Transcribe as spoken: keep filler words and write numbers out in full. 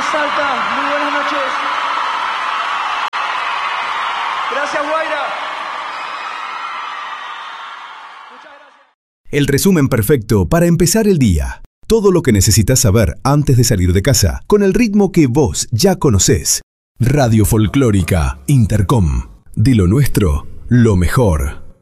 Salta, muy buenas noches. Gracias, Guaira. Muchas gracias. El resumen perfecto para empezar el día. Todo lo que necesitas saber antes de salir de casa, con el ritmo que vos ya conocés. Radio Folclórica Intercom. De lo nuestro, lo mejor.